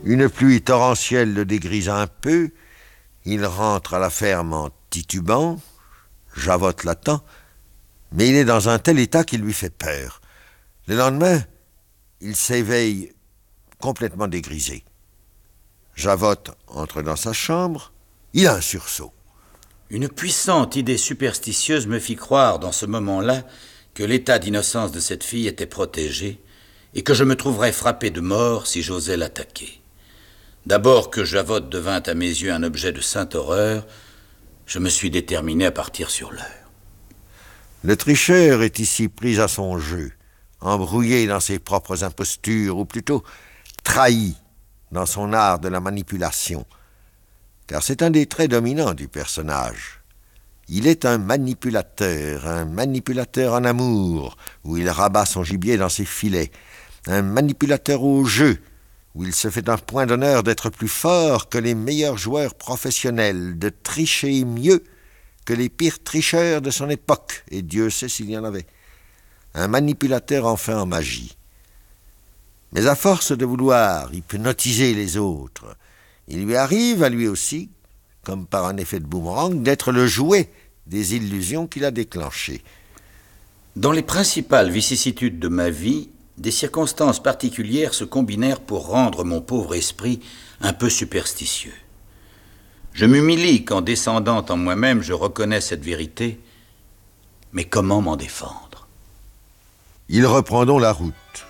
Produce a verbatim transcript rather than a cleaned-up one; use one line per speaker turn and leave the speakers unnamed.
Une pluie torrentielle le dégrise un peu. Il rentre à la ferme en titubant. Javotte l'attend, mais il est dans un tel état qu'il lui fait peur. Le lendemain, il s'éveille complètement dégrisé. Javotte entre dans sa chambre. Il a un sursaut.
Une puissante idée superstitieuse me fit croire dans ce moment-là que l'état d'innocence de cette fille était protégé et que je me trouverais frappé de mort si j'osais l'attaquer. D'abord que Javotte devint à mes yeux un objet de sainte horreur, je me suis déterminé à partir sur l'heure.
Le tricheur est ici pris à son jeu, embrouillé dans ses propres impostures, ou plutôt trahi dans son art de la manipulation. Car c'est un des traits dominants du personnage. Il est un manipulateur, un manipulateur en amour, où il rabat son gibier dans ses filets, un manipulateur au jeu, où il se fait un point d'honneur d'être plus fort que les meilleurs joueurs professionnels, de tricher mieux que les pires tricheurs de son époque, et Dieu sait s'il y en avait. Un manipulateur enfin en magie. Mais à force de vouloir hypnotiser les autres, il lui arrive à lui aussi, comme par un effet de boomerang, d'être le jouet des illusions qu'il a déclenchées.
Dans les principales vicissitudes de ma vie, des circonstances particulières se combinèrent pour rendre mon pauvre esprit un peu superstitieux. Je m'humilie qu'en descendant en moi-même, je reconnais cette vérité, mais comment m'en défendre?
Ils reprendront la route.